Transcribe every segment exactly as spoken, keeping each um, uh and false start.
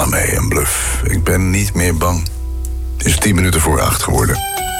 mee, een bluff. Ik ben niet meer bang. Het is tien minuten voor acht geworden.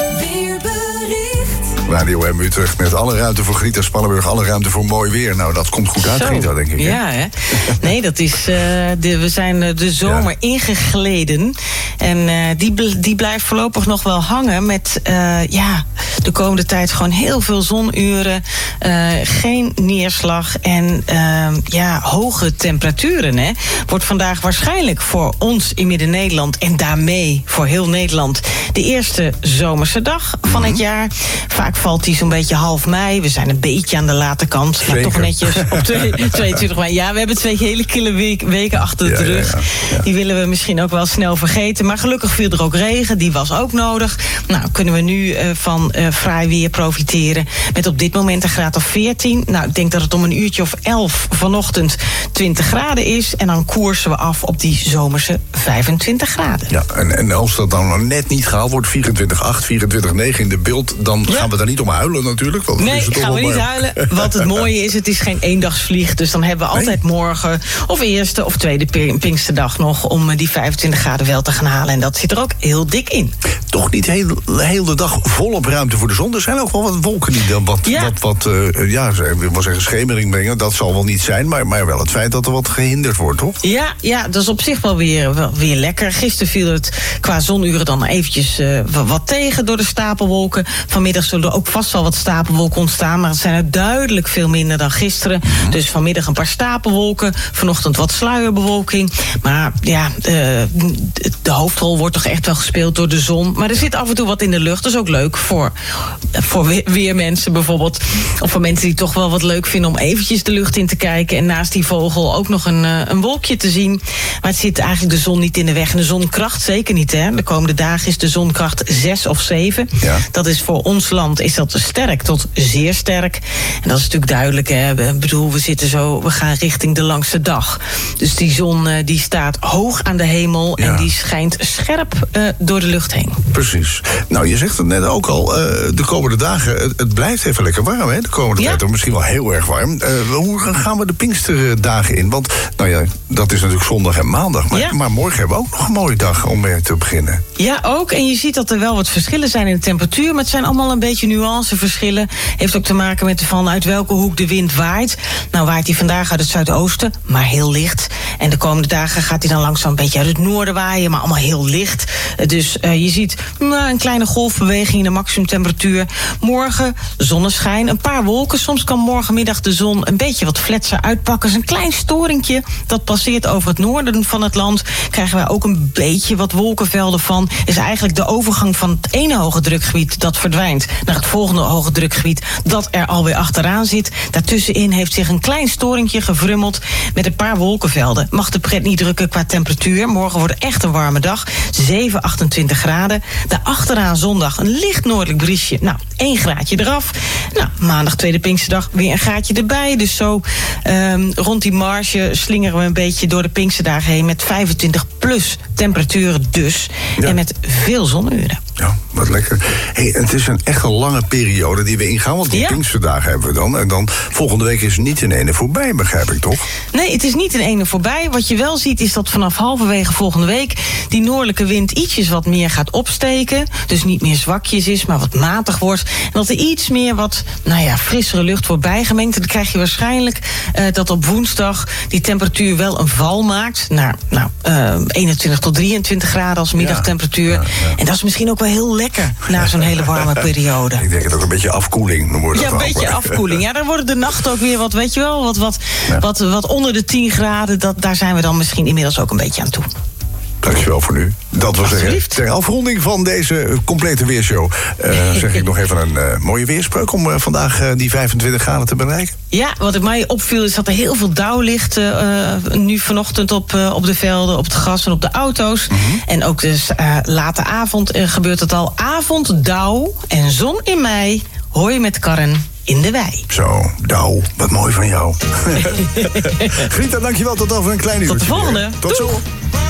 Radio M Utrecht met alle ruimte voor Grieter Spannenburg, alle ruimte voor mooi weer. Nou, dat komt goed uit, Zo, Grieter, denk ik. Hè? Ja, hè? Nee, dat is. Uh, de, we zijn de zomer ja. ingegleden. En uh, die, die blijft voorlopig nog wel hangen met uh, ja, de komende tijd gewoon heel veel zonuren. Uh, geen neerslag en uh, ja, hoge temperaturen. Hè? Wordt vandaag waarschijnlijk voor ons in Midden-Nederland en daarmee voor heel Nederland de eerste zomerse dag van mm-hmm. het jaar. Vaak valt die zo'n beetje half mei. We zijn een beetje aan de late kant. Maar toch netjes op tweeëntwintig mei. Ja, we hebben twee hele kille week, weken achter de ja, rug. Ja, ja. Ja. Die willen we misschien ook wel snel vergeten. Maar gelukkig viel er ook regen. Die was ook nodig. Nou, kunnen we nu uh, van uh, fraai weer profiteren. Met op dit moment een graad of veertien. Nou, ik denk dat het om een uurtje of elf vanochtend twintig graden is. En dan koersen we af op die zomerse vijfentwintig graden. Ja, en, en als dat dan net niet gehaald wordt, vierentwintig acht, vierentwintig negen in de beeld, dan ja. gaan we daar niet om huilen natuurlijk. Want nee, gaan we niet maar... huilen. Wat het mooie is, het is geen eendagsvlieg. Dus dan hebben we altijd nee? morgen of eerste of tweede Pinksterdag nog om die vijfentwintig graden wel te gaan halen. En dat zit er ook heel dik in. Toch niet heel, de hele dag volop ruimte voor de zon. Er zijn ook wel wat wolken die dan wat, ja. wat, wat uh, ja, ik wil zeggen schemering brengen. Dat zal wel niet zijn, maar, maar wel het feit dat er wat gehinderd wordt, toch? Ja, ja, dat is op zich wel weer, wel weer lekker. Gisteren viel het qua zonuren dan eventjes uh, wat tegen door de stapelwolken. Vanmiddag zullen er ook vast wel wat stapelwolken ontstaan, maar het zijn er duidelijk veel minder dan gisteren. Mm-hmm. Dus vanmiddag een paar stapelwolken, vanochtend wat sluierbewolking. Maar ja, de, de hoofdrol wordt toch echt wel gespeeld door de zon. Maar er zit af en toe wat in de lucht, dat is ook leuk voor, voor weermensen bijvoorbeeld. Of voor mensen die toch wel wat leuk vinden om eventjes de lucht in te kijken en naast die vogel ook nog een, een wolkje te zien. Maar het zit eigenlijk de zon niet in de weg. En de zonkracht zeker niet, hè. De komende dagen is de zonkracht zes of zeven. Ja. Dat is voor ons land is dat sterk tot zeer sterk. En dat is natuurlijk duidelijk, hè. Ik bedoel, we zitten zo, we gaan richting de langste dag. Dus die zon die staat hoog aan de hemel ja. en die schijnt scherp uh, door de lucht heen. Precies. Nou, je zegt het net ook al, uh, de komende dagen, het, het blijft even lekker warm, hè? De komende ja. tijd, misschien wel heel erg warm. Uh, hoe gaan we de Pinksterdagen in? Want, nou ja, dat is natuurlijk zondag en maandag. Maar, ja. maar morgen hebben we ook nog een mooie dag om mee te beginnen. Ja, ook. En je ziet dat er wel wat verschillen zijn in de temperatuur, maar het zijn allemaal een beetje nuanceverschillen. Heeft ook te maken met van uit welke hoek de wind waait. Nou waait hij vandaag uit het zuidoosten, maar heel licht. En de komende dagen gaat hij dan langzaam een beetje uit het noorden waaien, maar allemaal heel licht. Dus uh, je ziet nou, een kleine golfbeweging in de maximumtemperatuur. Morgen zonneschijn, een paar wolken. Soms kan morgenmiddag de zon een beetje wat fletser uitpakken. Dus een klein storingje dat passeert over het noorden van het land. Krijgen wij ook een beetje wat wolkenvelden van. Is eigenlijk de overgang van het ene hoge drukgebied dat verdwijnt naar het volgende hoge drukgebied dat er alweer achteraan zit. Daartussenin heeft zich een klein storingje gevrummeld met een paar wolkenvelden. Mag de pret niet drukken qua temperatuur. Morgen wordt echt een warme dag. zeven, achtentwintig graden. Daarachteraan zondag een licht noordelijk briesje. Nou, één graadje eraf. Nou, maandag tweede Pinksterdag weer een graadje erbij. Dus zo um, rond die marge slingeren we een beetje door de Pinksterdagen heen met vijfentwintig plus temperaturen dus. Ja. En met veel zonuren. Ja, wat lekker. Hey, het is een echt een lange periode die we ingaan, want die ja. Pinksterdagen hebben we dan. En dan volgende week is het niet in ene voorbij, begrijp ik toch? Nee, het is niet in ene voorbij. Wat je wel ziet is dat vanaf halverwege volgende week die noordelijke wind ietsjes wat meer gaat opsteken. Dus niet meer zwakjes is, maar wat matig wordt. En dat er iets meer wat, nou ja, frissere lucht wordt bijgemengd. En dan krijg je waarschijnlijk uh, dat op woensdag die temperatuur wel een val maakt. Naar nou, uh, eenentwintig tot drieëntwintig graden als middagtemperatuur. Ja, ja, ja. En dat is misschien ook wel heel lekker na zo'n hele warme periode. Ik denk het ook een beetje afkoeling. Dan wordt ja, een beetje afkoeling. Ja, dan worden de nachten ook weer wat, weet je wel, wat, wat, ja. wat, wat onder de tien graden. Dat, daar zijn we dan misschien inmiddels ook een beetje aan toe. Dankjewel voor nu. Dat was zeggen. Ter afronding van deze complete weershow uh, zeg ik nog even een uh, mooie weerspreuk om uh, vandaag uh, die vijfentwintig graden te bereiken. Ja, wat het mij opviel is dat er heel veel dauw ligt uh, nu vanochtend op, uh, op de velden, op het gras en op de auto's. Mm-hmm. En ook dus uh, late avond uh, gebeurt het al. Avond, dauw en zon in mei. Hooi met karren in de wei. Zo, dauw. Wat mooi van jou. Grieter, dankjewel. Tot over een klein uurtje. Tot de volgende. Tot Doeg. zo.